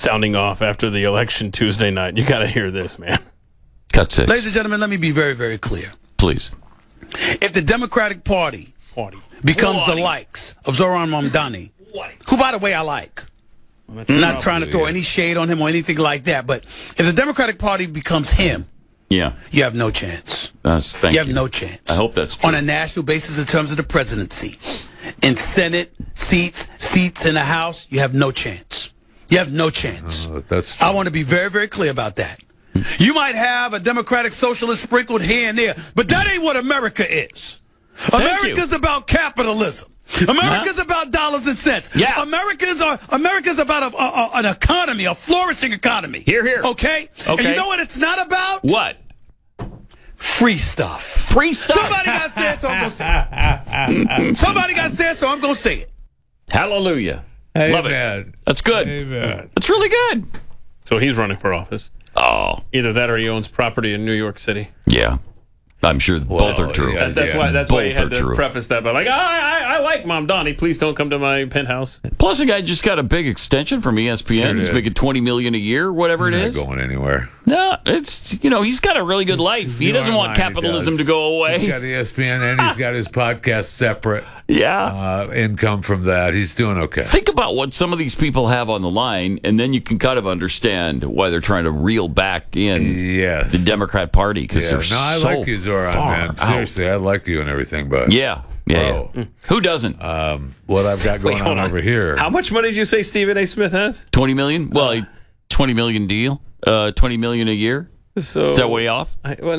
sounding off after the election Tuesday night. You got to hear this, man. Cut 6. Ladies and gentlemen, let me be very, very clear. Please. If the Democratic Party becomes the likes of Zoran Mamdani, who, by the way, I like. I'm not trying to throw any shade on him or anything like that, but if the Democratic Party becomes him, yeah, you have no chance. Thank you. Have no chance. I hope that's true. On a national basis in terms of the presidency. In Senate, seats in the House, you have no chance. You have no chance. That's true. I want to be very, very clear about that. You might have a Democratic socialist sprinkled here and there, but that ain't what America is. America's about capitalism. America's about dollars and cents. Yeah. America's about an economy, a flourishing economy. Here, here. Okay? And you know what it's not about? What? Free stuff. Free stuff. Somebody got to say it, so I'm going to say it. Somebody got to say it, so I'm going to say it. Hallelujah. Amen. Love it. That's good. Amen. That's really good. So he's running for office. Oh. Either that or he owns property in New York City. Yeah. I'm sure both are true. yeah. That's why he had to true. preface that by like, I like Mamdani. Please don't come to my penthouse. Plus, the guy just got a big extension from ESPN. Sure He's did. making $20 million a year, whatever it is. Not going anywhere. No, it's he's got a really good life. He doesn't want capitalism to go away. He's got ESPN and he's got his podcast separate. Yeah. Income from that. He's doing okay. Think about what some of these people have on the line, and then you can kind of understand why they're trying to reel back in Yes. the Democrat Party because they're I so like you, Zoran, far man. out. Seriously, I like you and everything, but Yeah. Who doesn't? what I've got going Wait, hold on over here. How much money did you say Stephen A. Smith has? $20 million? Well, $20 million deal. $20 million a year. So Is that way off?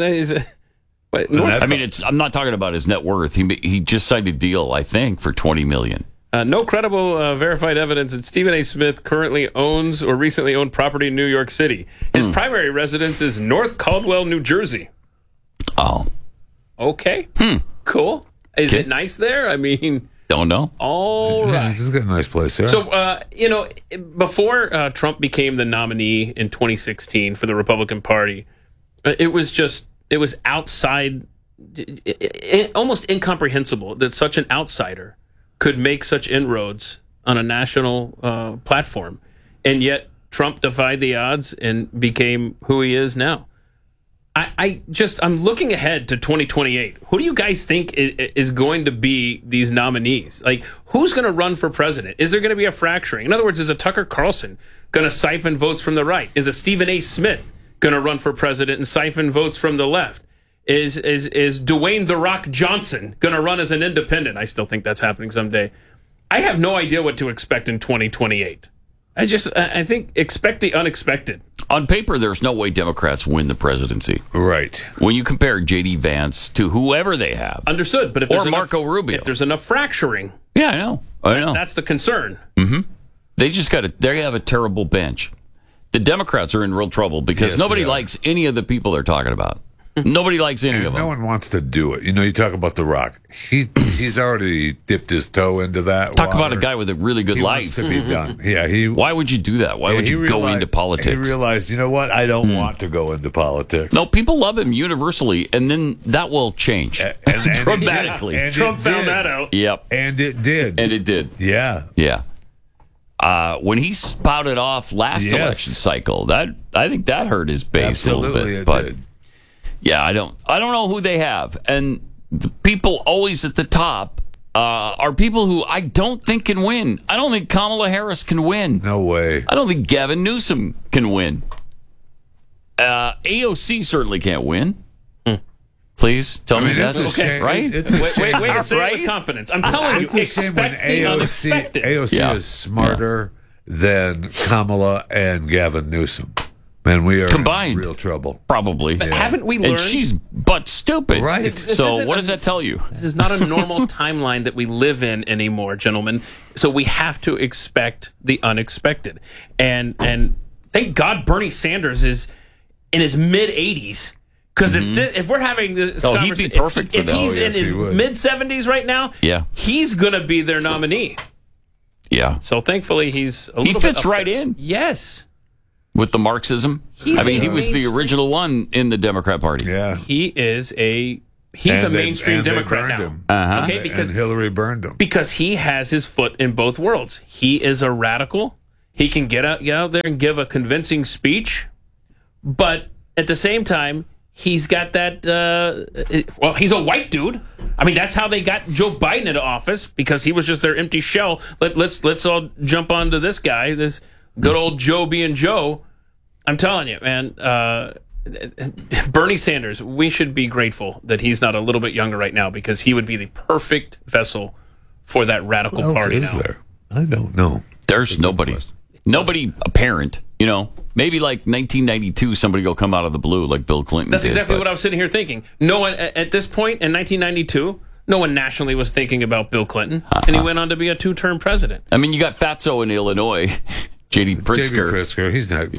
I'm not talking about his net worth. He just signed a deal, I think, for $20 million. No credible verified evidence that Stephen A. Smith currently owns or recently owned property in New York City. His primary residence is North Caldwell, New Jersey. Oh. Okay. Cool. Is it nice there? I mean, Don't know. all Yeah, right. this is a nice place here. So, before Trump became the nominee in 2016 for the Republican Party, it was outside, almost incomprehensible that such an outsider could make such inroads on a national platform. And yet Trump defied the odds and became who he is now. I'm looking ahead to 2028. Who do you guys think is going to be these nominees? Like, who's going to run for president? Is there going to be a fracturing? In other words, is a Tucker Carlson going to siphon votes from the right? Is a Stephen A. Smith going to run for president and siphon votes from the left? Is Dwayne "The Rock" Johnson going to run as an independent? I still think that's happening someday. I have no idea what to expect in 2028. I think expect the unexpected. On paper, there's no way Democrats win the presidency. right. When you compare J.D. Vance to whoever they have. Understood, but if Or there's Marco Rubio. if there's enough fracturing, Yeah, I know. that's the concern. They just they have a terrible bench. The Democrats are in real trouble because Yes, nobody they are. likes any of the people they're talking about. Nobody likes any And of them. no one wants to do it. You talk about The Rock. He's already dipped his toe into that Talk about water. a guy with a really good He life. wants to be done. Yeah, Why would you do that? Why would you go into politics? He realized, you know what? I don't want to go into politics. No, people love him universally, and then that will change And dramatically. and Trump it found did. that out. Yep, And it did. and it did. Yeah. Yeah. When he spouted off last Yes. election cycle, I think that hurt his base a little Absolutely, bit. it But did. yeah, I don't know who they have, and the people always at the top are people who I don't think can win. I don't think Kamala Harris can win. No way. I don't think Gavin Newsom can win. AOC certainly can't win. Please tell me it's that's a shame. right. It's a shame. Wait to say it Right? with confidence. I'm telling you, It's a shame when expect the unexpected. AOC Yeah. is smarter than Kamala and Gavin Newsom. Man, we are Combined. in real trouble. Probably. But haven't we learned? And she's but stupid. Right. So isn't what a- does that tell you? This is not a normal timeline that we live in anymore, gentlemen. So we have to expect the unexpected. And thank God Bernie Sanders is in his mid-80s. Because if we're having this Oh, he'd be perfect for if that. he's Oh, yes, in his he would. mid-70s right now, Yeah. he's going to be their nominee. Yeah. So thankfully he's a He little bit fits up right there. in Yes. with the Marxism. He's I mean, a he was the mainstream- original one in the Democrat Party. Yeah. He's a And they- mainstream and they Democrat burned now. him. Uh-huh. Okay, And because Hillary burned him. he has his foot in both worlds. He is a radical He can get out there and give a convincing speech, but at the same time, he's got that. He's a white dude. I mean, that's how they got Joe Biden into office, because he was just their empty shell. Let's all jump onto this guy, this good old Joe being Joe. I'm telling you, man. Bernie Sanders, we should be grateful that he's not a little bit younger right now, because he would be the perfect vessel for that radical party. Is there? I don't know. There's nobody apparent. Maybe like 1992, somebody will come out of the blue like Bill Clinton. That's exactly what I was sitting here thinking. No one at this point in 1992, no one nationally was thinking about Bill Clinton, and he went on to be a 2-term president. I mean, you got Fatso in Illinois, J.D. Pritzker. He's not.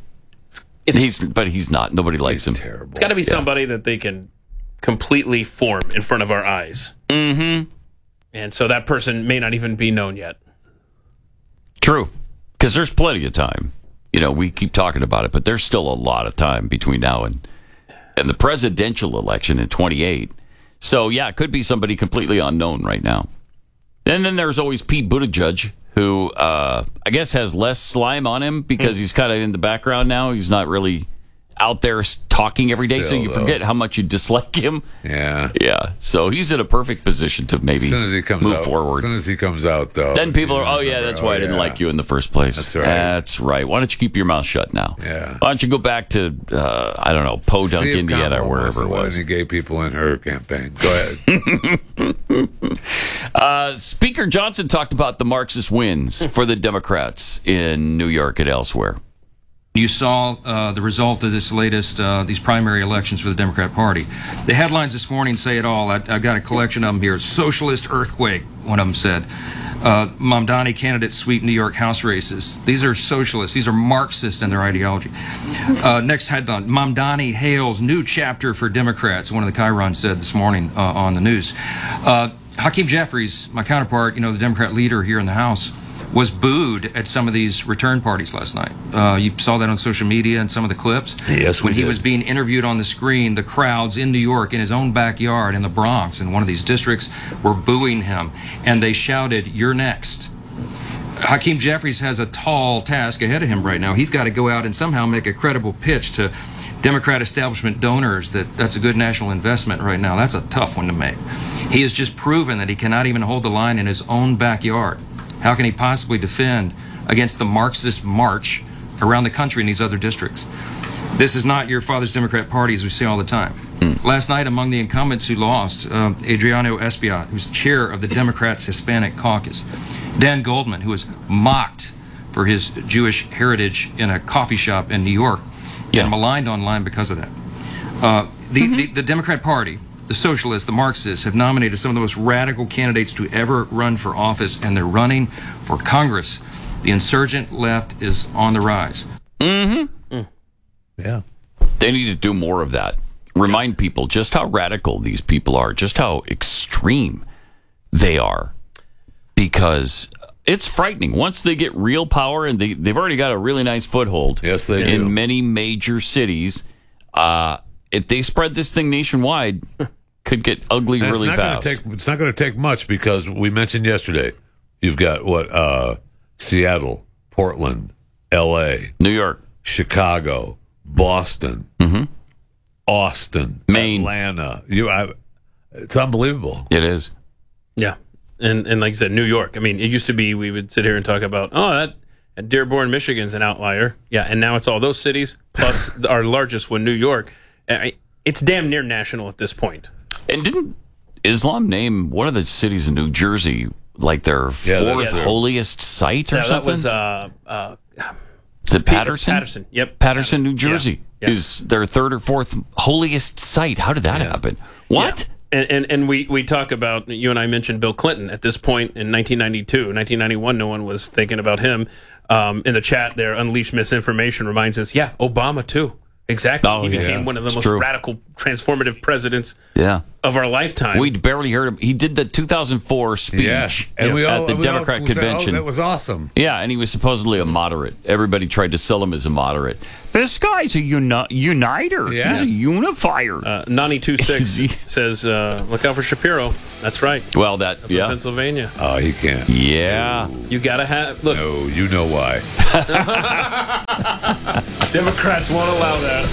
He's not. Nobody likes him. Terrible. It's got to be somebody that they can completely form in front of our eyes. Mm-hmm. And so that person may not even be known yet. True. Because there's plenty of time. We keep talking about it, but there's still a lot of time between now and the presidential election in 28. So, yeah, it could be somebody completely unknown right now. And then there's always Pete Buttigieg, who I guess has less slime on him because he's kind of in the background now. He's not really out there talking every day, so you forget how much you dislike him. Yeah. Yeah. So he's in a perfect position to maybe move forward. As soon as he comes out, though. Then people are, that's why I didn't like you in the first place. That's right. That's right. Why don't you keep your mouth shut now? Yeah. Why don't you go back to, Podunk, Indiana, or wherever it was. Any gay people in her campaign. Go ahead. Speaker Johnson talked about the Marxist wins for the Democrats in New York and elsewhere. You saw the result of this latest, these primary elections for the Democrat Party. The headlines this morning say it all. I've got a collection of them here. Socialist earthquake, one of them said. Mamdani candidates sweep New York House races. These are socialists. These are Marxist in their ideology. Next headline, Mamdani hails new chapter for Democrats, one of the Chiron said this morning on the news. Hakeem Jeffries, my counterpart, the Democrat leader here in the House, was booed at some of these return parties last night. You saw that on social media and some of the clips. Yes, when he was being interviewed on the screen, the crowds in New York, in his own backyard, in the Bronx, in one of these districts, were booing him. And they shouted, "You're next." Hakeem Jeffries has a tall task ahead of him right now. He's got to go out and somehow make a credible pitch to Democrat establishment donors that's a good national investment right now. That's a tough one to make. He has just proven that he cannot even hold the line in his own backyard. How can he possibly defend against the Marxist march around the country in these other districts? This is not your father's Democrat Party, as we say all the time. Last night, among the incumbents who lost, Adriano Espaillat, who's chair of the Democrats' Hispanic Caucus, Dan Goldman, who was mocked for his Jewish heritage in a coffee shop in New York, and maligned online because of that. The Democrat Party, the socialists, the Marxists, have nominated some of the most radical candidates to ever run for office, and they're running for Congress. The insurgent left is on the rise. Mm-hmm. Yeah. They need to do more of that. Remind people just how radical these people are, just how extreme they are. Because it's frightening. Once they get real power, and they've already got a really nice foothold in many major cities, if they spread this thing nationwide, could get ugly really fast. It's not going to take much, because we mentioned yesterday, you've got Seattle, Portland, L.A., New York, Chicago, Boston, Austin, Maine, Atlanta. It's unbelievable. It is. Yeah. And like you said, New York. I mean, it used to be we would sit here and talk about, that Dearborn, Michigan's an outlier. Yeah, and now it's all those cities, plus our largest one, New York. It's damn near national at this point. And didn't Islam name one of the cities in New Jersey like their fourth holiest site or something? That was is it Patterson? Patterson, yep. Patterson, New Jersey is their third or fourth holiest site. How did that happen? What? Yeah. And we talk about, you and I mentioned Bill Clinton at this point in 1992. 1991, no one was thinking about him. In the chat there, Unleash Misinformation reminds us, Obama too. Exactly. Oh, he yeah. became one of the It's most true. radical, transformative presidents Yeah. of our lifetime. We barely heard him. He did the 2004 speech And we all at the we all Democrat said, convention. "Oh, that was awesome." Yeah, and he was supposedly a moderate. Everybody tried to sell him as a moderate. This guy's a uniter. Yeah. He's a unifier. 926 says, look out for Shapiro. That's right. Well, that, yeah. Pennsylvania. Oh, he can't. Yeah. You got to have, look, No, you know why. Democrats won't allow that.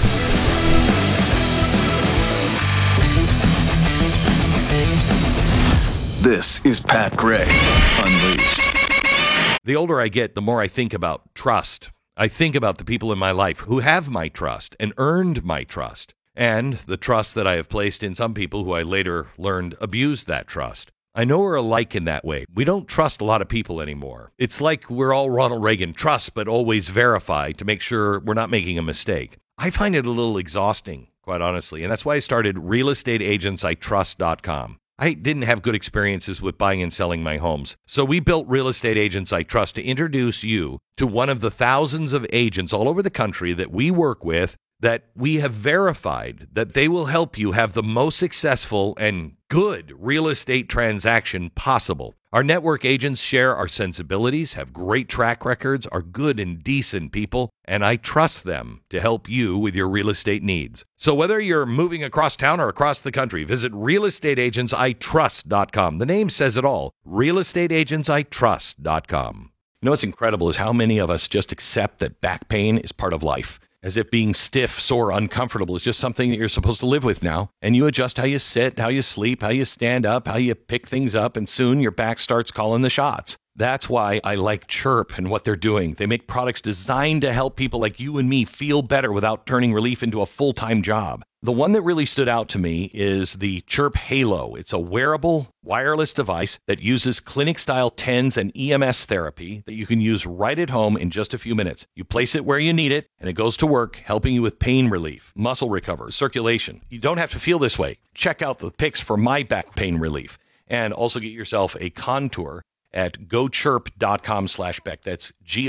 This is Pat Gray Unleashed. The older I get, the more I think about trust. I think about the people in my life who have my trust and earned my trust, and the trust that I have placed in some people who I later learned abused that trust. I know we're alike in that way. We don't trust a lot of people anymore. It's like we're all Ronald Reagan, trust but always verify to make sure we're not making a mistake. I find it a little exhausting, quite honestly, and that's why I started realestateagentsitrust.com. I didn't have good experiences with buying and selling my homes. So we built Real Estate Agents I Trust to introduce you to one of the thousands of agents all over the country that we work with that we have verified that they will help you have the most successful and good real estate transaction possible. Our network agents share our sensibilities, have great track records, are good and decent people, and I trust them to help you with your real estate needs. So whether you're moving across town or across the country, visit realestateagentsitrust.com. The name says it all, realestateagentsitrust.com. You know what's incredible is how many of us just accept that back pain is part of life. As if being stiff, sore, uncomfortable is just something that you're supposed to live with now. And you adjust how you sit, how you sleep, how you stand up, how you pick things up, and soon your back starts calling the shots. That's why I like Chirp and what they're doing. They make products designed to help people like you and me feel better without turning relief into a full-time job. The one that really stood out to me is the Chirp Halo. It's a wearable, wireless device that uses clinic-style TENS and EMS therapy that you can use right at home in just a few minutes. You place it where you need it, and it goes to work, helping you with pain relief, muscle recovery, circulation. You don't have to feel this way. Check out the pics for my back pain relief, and also get yourself a Contour at gochirp.com/Beck. That's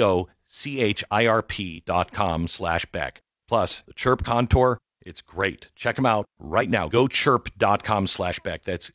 GOCHIRP.com/Beck. Plus, the Chirp Contour, it's great. Check them out right now. GoChirp.com/Beck. That's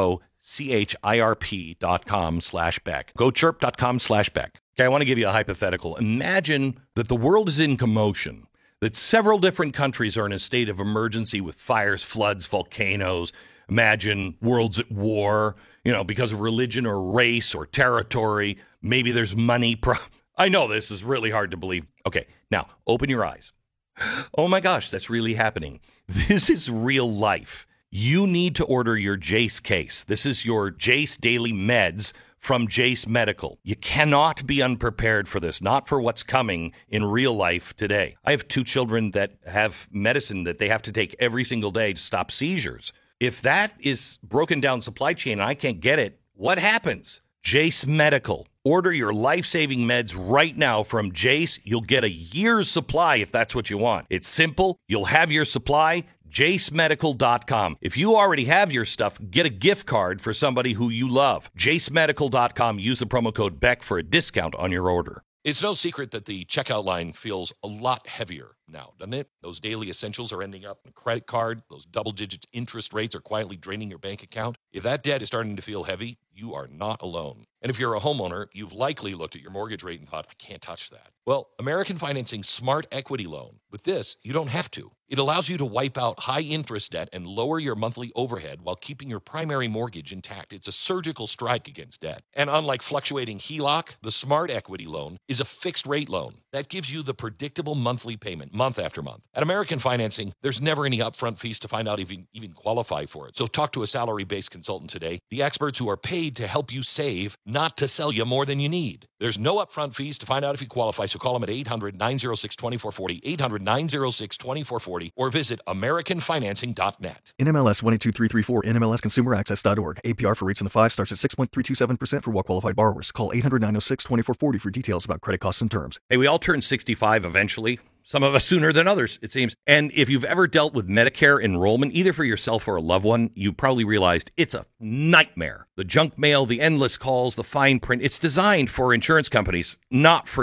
GOCHIRP.com/Beck. GoChirp.com/Beck. Okay, I want to give you a hypothetical. Imagine that the world is in commotion, that several different countries are in a state of emergency with fires, floods, volcanoes. Imagine worlds at war, because of religion or race or territory. Maybe there's money. I know this is really hard to believe. Okay, now open your eyes. Oh my gosh, that's really happening. This is real life. You need to order your Jace case. This is your Jace Daily Meds from Jace Medical. You cannot be unprepared for this, not for what's coming in real life today. I have 2 children that have medicine that they have to take every single day to stop seizures. If that is broken down supply chain and I can't get it, what happens? Jace Medical. Order your life-saving meds right now from Jace. You'll get a year's supply if that's what you want. It's simple. You'll have your supply. JaceMedical.com. If you already have your stuff, get a gift card for somebody who you love. JaceMedical.com. Use the promo code BECK for a discount on your order. It's no secret that the checkout line feels a lot heavier now, doesn't it? Those daily essentials are ending up in a credit card. Those double-digit interest rates are quietly draining your bank account. If that debt is starting to feel heavy, you are not alone. And if you're a homeowner, you've likely looked at your mortgage rate and thought, I can't touch that. Well, American Financing Smart Equity Loan. With this, you don't have to. It allows you to wipe out high-interest debt and lower your monthly overhead while keeping your primary mortgage intact. It's a surgical strike against debt. And unlike fluctuating HELOC, the Smart Equity Loan is a fixed-rate loan that gives you the predictable monthly payment month after month. At American Financing, there's never any upfront fees to find out if you even qualify for it. So talk to a salary-based consultant today, the experts who are paid to help you save, not to sell you more than you need. There's no upfront fees to find out if you qualify, so call them at 800-906-2440, 800-906-2440, or visit AmericanFinancing.net. NMLS 122334, NMLSConsumerAccess.org. APR for rates in the 5 starts at 6.327% for well-qualified borrowers. Call 800-906-2440 for details about credit costs and terms. Hey, we all turn 65 eventually. Some of us sooner than others, it seems. And if you've ever dealt with Medicare enrollment, either for yourself or a loved one, you probably realized it's a nightmare. The junk mail, the endless calls, the fine print, it's designed for insurance companies, not for you.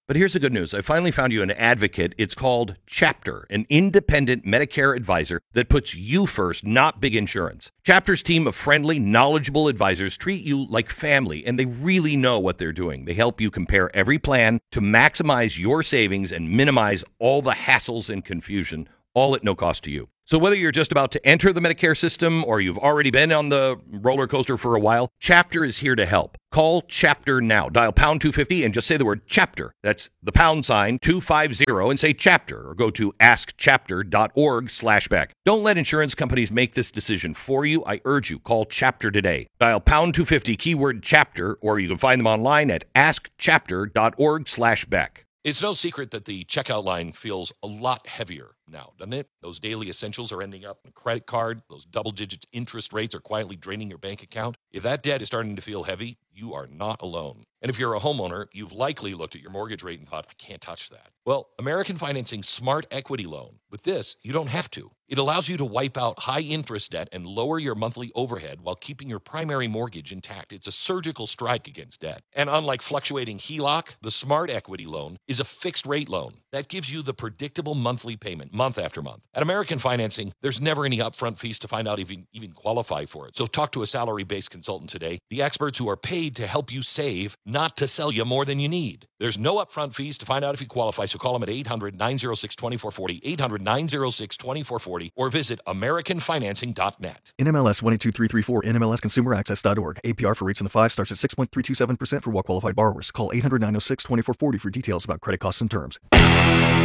But here's the good news. I finally found you an advocate. It's called Chapter, an independent Medicare advisor that puts you first, not big insurance. Chapter's team of friendly, knowledgeable advisors treat you like family, and they really know what they're doing. They help you compare every plan to maximize your savings and minimize all the hassles and confusion, all at no cost to you. So whether you're just about to enter the Medicare system or you've already been on the roller coaster for a while, Chapter is here to help. Call Chapter now. Dial pound 250 and just say the word Chapter. That's the pound sign 250 and say Chapter, or go to askchapter.org/Beck. Don't let insurance companies make this decision for you. I urge you, call Chapter today. Dial pound 250 keyword Chapter, or you can find them online at askchapter.org/Beck. It's no secret that the checkout line feels a lot heavier now, doesn't it? Those daily essentials are ending up in a credit card. Those double-digit interest rates are quietly draining your bank account. If that debt is starting to feel heavy, you are not alone. And if you're a homeowner, you've likely looked at your mortgage rate and thought, I can't touch that. Well, American Financing's Smart Equity Loan. With this, you don't have to. It allows you to wipe out high-interest debt and lower your monthly overhead while keeping your primary mortgage intact. It's a surgical strike against debt. And unlike fluctuating HELOC, the Smart Equity Loan is a fixed-rate loan that gives you the predictable monthly payment, month after month. At American Financing, there's never any upfront fees to find out if you even qualify for it. So talk to a salary-based consultant today, the experts who are paid to help you save, not to sell you more than you need. There's no upfront fees to find out if you qualify, so call them at 800-906-2440, 800-906-2440, or visit AmericanFinancing.net. NMLS 122334, NMLSConsumerAccess.org. APR for rates in the 5 starts at 6.327% for well-qualified borrowers. Call 800-906-2440 for details about credit costs and terms.